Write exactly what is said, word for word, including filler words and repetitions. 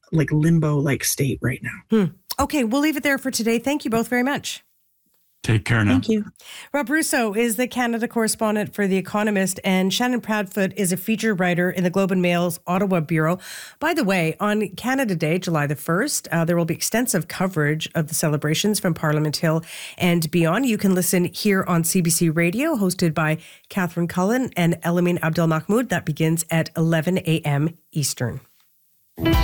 like limbo-like state right now. Hmm. Okay, we'll leave it there for today. Thank you both very much. Take care now. Thank you. Rob Russo is the Canada correspondent for The Economist, and Shannon Proudfoot is a feature writer in the Globe and Mail's Ottawa Bureau. By the way, on Canada Day, July the first, uh, there will be extensive coverage of the celebrations from Parliament Hill and beyond. You can listen here on C B C Radio, hosted by Catherine Cullen and Elamin Abdelmahmoud. That begins at eleven a.m. Eastern.